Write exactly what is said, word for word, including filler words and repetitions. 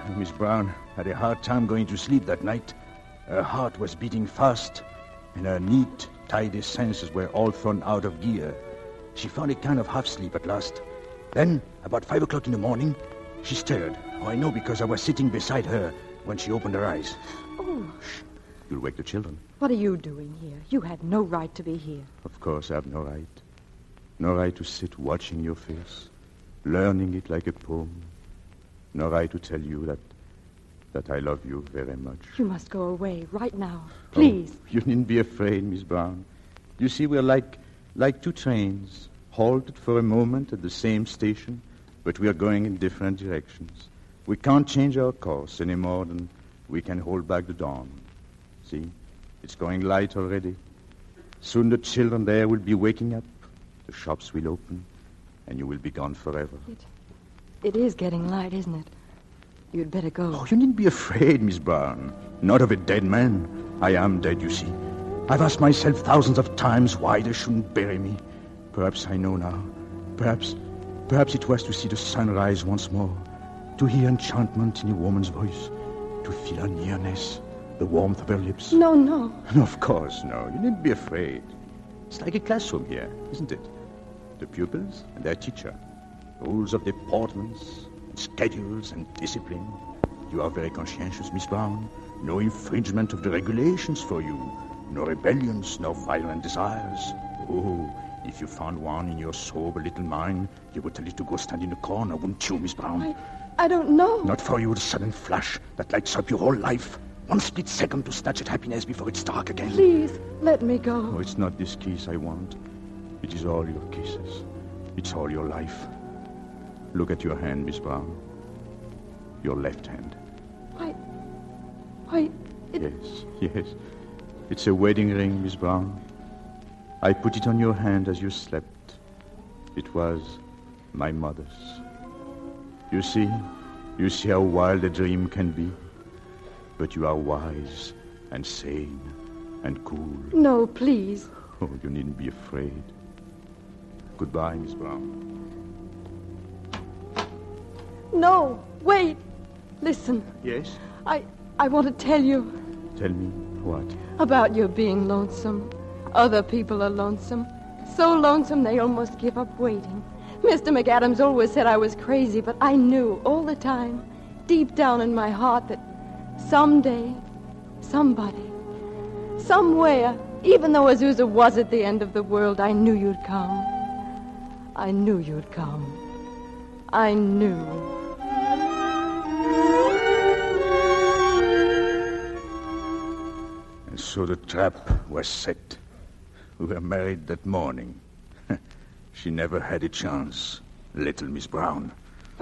Miss Brown had a hard time going to sleep that night. Her heart was beating fast, and her neat, tidy senses were all thrown out of gear. She found a kind of half-sleep at last. Then, about five o'clock in the morning, she stirred. Oh, I know because I was sitting beside her when she opened her eyes. Oh. Shh. You'll wake the children. What are you doing here? You had no right to be here. Of course I have no right. No right to sit watching your face, learning it like a poem. No right to tell you that that I love you very much. You must go away right now. Please. Oh, you needn't be afraid, Miss Brown. You see, we're like like two trains, halted for a moment at the same station, but we are going in different directions. We can't change our course any more than we can hold back the dawn. See, it's going light already. Soon the children there will be waking up, the shops will open, and you will be gone forever. It, it is getting light, isn't it? You'd better go. Oh, you needn't be afraid, Miss Brown. Not of a dead man. I am dead, you see. I've asked myself thousands of times why they shouldn't bury me. Perhaps I know now. Perhaps, perhaps it was to see the sun rise once more, to hear enchantment in a woman's voice, to feel her nearness, the warmth of her lips. No, no. No, of course, no. You needn't be afraid. It's like a classroom here, isn't it? The pupils and their teacher. Rules of deportments, and schedules and discipline. You are very conscientious, Miss Brown. No infringement of the regulations for you. No rebellions, no violent desires. Oh, if you found one in your sober little mind, you would tell it to go stand in the corner, wouldn't you, Miss Brown? I, I don't know. Not for you, the sudden flash that lights up your whole life. One split second to snatch at happiness before it's dark again. Please, let me go. Oh, it's not this kiss I want. It is all your kisses. It's all your life. Look at your hand, Miss Brown. Your left hand. Why, why, it... Yes, yes. It's a wedding ring, Miss Brown. I put it on your hand as you slept. It was my mother's. You see, you see how wild a dream can be. But you are wise and sane and cool. No, please. Oh, you needn't be afraid. Goodbye, Miss Brown. No, wait. Listen. Yes? I, I want to tell you. Tell me what? About your being lonesome. Other people are lonesome. So lonesome they almost give up waiting. Mister McAdams always said I was crazy, but I knew all the time, deep down in my heart, that someday, somebody, somewhere, even though Azusa was at the end of the world, I knew you'd come. I knew you'd come. I knew. And so the trap was set. We were married that morning. She never had a chance, little Miss Brown.